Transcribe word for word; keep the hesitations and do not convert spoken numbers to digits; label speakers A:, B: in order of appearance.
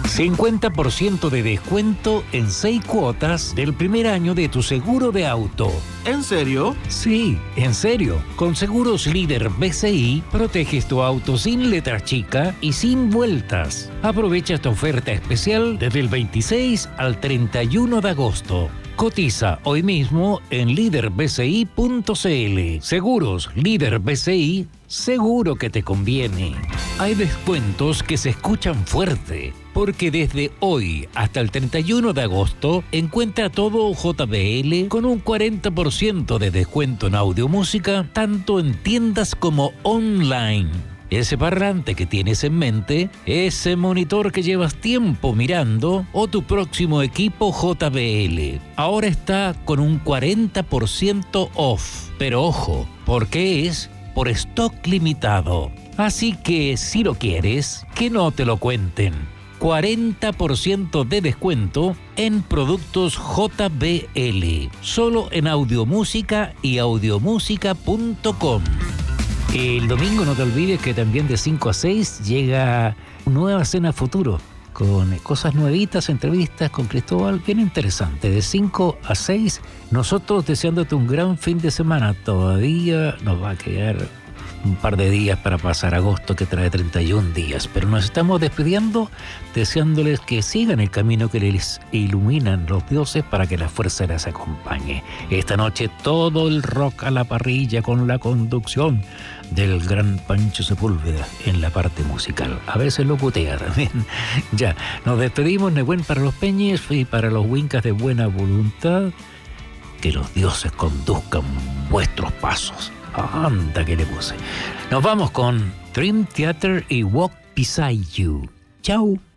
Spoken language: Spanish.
A: cincuenta por ciento de descuento en seis cuotas del primer año de tu seguro de auto.
B: ¿En serio?
A: Sí, en serio. Con Seguros Líder B C I, proteges tu auto sin letra chica y sin vueltas. Aprovecha esta oferta especial desde el veintiséis al treinta y uno de agosto. Cotiza hoy mismo en líder b c i punto c l. Seguros Líder B C I, seguro que te conviene. Hay descuentos que se escuchan fuerte, porque desde hoy hasta el treinta y uno de agosto encuentra todo J B L con un cuarenta por ciento de descuento en audiomúsica, tanto en tiendas como online. Ese parlante que tienes en mente, ese monitor que llevas tiempo mirando o tu próximo equipo J B L. Ahora está con un cuarenta por ciento off. Pero ojo, porque es por stock limitado. Así que si lo quieres, que no te lo cuenten. cuarenta por ciento de descuento en productos J B L. Solo en Audiomúsica y audiomúsica punto com. El domingo no te olvides que también de cinco a seis llega Nueva Cena Futuro, con cosas nuevitas, entrevistas con Cristóbal, bien interesante. De cinco a seis, nosotros deseándote un gran fin de semana. Todavía nos va a quedar un par de días para pasar agosto, que trae treinta y un días, pero nos estamos despidiendo deseándoles que sigan el camino que les iluminan los dioses para que la fuerza les acompañe. Esta noche todo el rock a la parrilla con la conducción del gran Pancho Sepúlveda en la parte musical. A veces lo putea también. Ya, nos despedimos. Nebuen para los Peñes y para los Wincas de buena voluntad. Que los dioses conduzcan vuestros pasos. Anda que le puse. Nos vamos con Dream Theater y Walk Beside You. Chau.